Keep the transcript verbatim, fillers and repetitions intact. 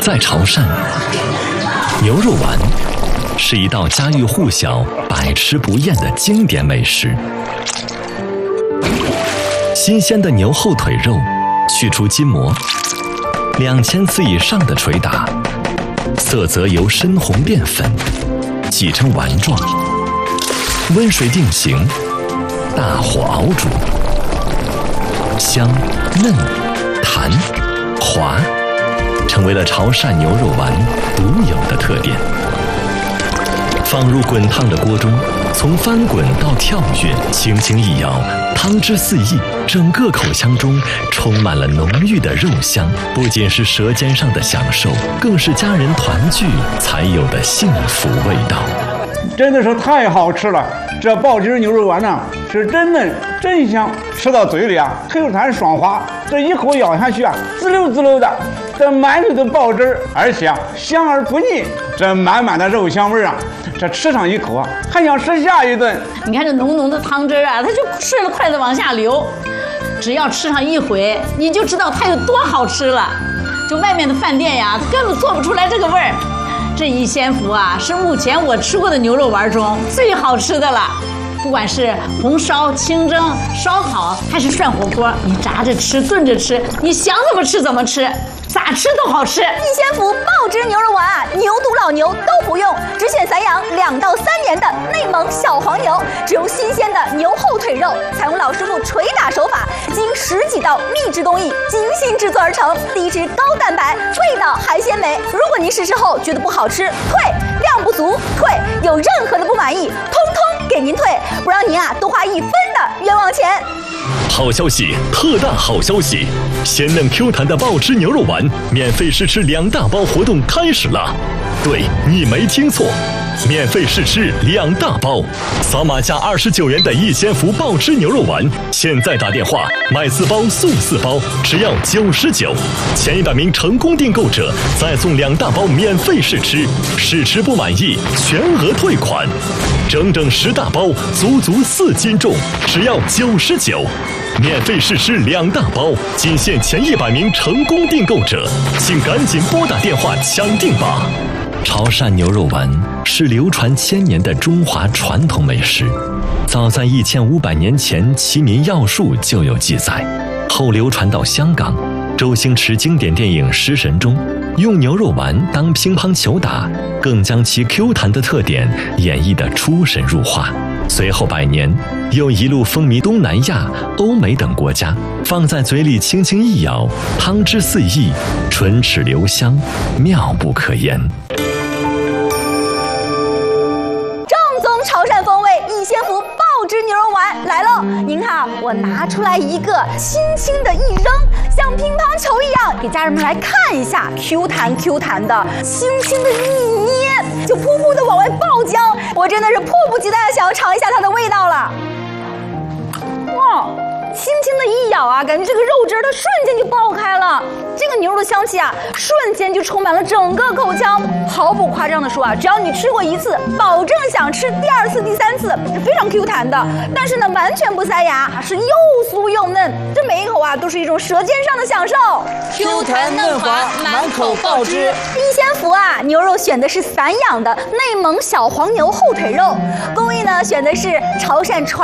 在潮汕，牛肉丸是一道家喻户晓、百吃不厌的经典美食。新鲜的牛后腿肉，去除筋膜，两千次以上的捶打，色泽由深红变粉，挤成丸状，温水定型，大火熬煮，香嫩弹滑，成为了潮汕牛肉丸独有的特点。放入滚烫的锅中，从翻滚到跳跃，轻轻一咬，汤汁四溢，整个口腔中充满了浓郁的肉香，不仅是舌尖上的享受，更是家人团聚才有的幸福味道。 真的是太好吃了！这爆汁牛肉丸呢，是真嫩真香，吃到嘴里啊，Q弹爽滑，这一口咬下去啊，滋溜滋溜的，这满嘴的爆汁，而且啊香而不腻，这满满的肉香味啊，这吃上一口啊，还想吃下一顿。 你看这浓浓的汤汁啊，它就顺着筷子往下流，只要吃上一回，你就知道它有多好吃了。就外面的饭店呀，它根本做不出来这个味儿。这一仙福啊，是目前我吃过的牛肉丸中最好吃的了。不管是红烧、清蒸、烧烤，还是涮火锅，你炸着吃、炖着吃，你想怎么吃怎么吃，咋吃都好吃。 一仙福爆汁牛肉丸啊，牛犊老牛都不用，只选散养两到三年的内蒙小黄牛，只用新鲜的牛后腿肉，采用老师傅捶打手法，经十几道秘制工艺精心制作而成，低脂高蛋白，味道还鲜美。如果您试吃后觉得不好吃，退，量不足退，有任何的不满意，通通给您退，不让您啊多花一分的冤枉钱。 好消息，特大好消息！鲜嫩 Q 弹的爆汁牛肉丸免费试吃两大包活动开始了。对，你没听错，免费试吃两大包，扫码加二十九元的一仙福爆汁牛肉丸，现在打电话买四包送四包，只要九十九，前一百名成功订购者再送两大包免费试吃，试吃不满意全额退款。整整十大包，足足四斤重，只要九十九。免费试吃两大包，仅限前一百名成功订购者，请赶紧拨打电话抢订吧！潮汕牛肉丸是流传千年的中华传统美食，早在一千五百年前《齐民要术》就有记载，后流传到香港。周星驰经典电影《食神》中，用牛肉丸当乒乓球打，更将其 Q 弹的特点演绎得出神入化。随后百年，又一路风靡东南亚、欧美等国家，放在嘴里轻轻一咬，汤汁四溢，唇齿留香，妙不可言。 正宗潮汕风味一仙福爆汁牛肉丸来喽！您看，我拿出来一个，轻轻的一扔，像乒乓球一样，给家人们来看一下 ，Q 弹 Q 弹的，轻轻的一捏，就噗噗的往外爆浆。我真的是迫不及待的想要尝一下它的味道了。哇！轻轻的一咬啊，感觉这个肉汁它瞬间就爆开了，这个牛肉的香气啊，瞬间就充满了整个口腔。毫不夸张的说啊，只要你吃过一次，保证想吃第二次、第三次，是非常 Q 弹的。但是呢，完全不塞牙，是又酥又嫩，这每一口啊都是一种舌尖上的享受。 Q 弹嫩滑，满口爆汁。 一仙福啊，牛肉选的是散养的内蒙小黄牛后腿肉，工艺呢选的是潮汕传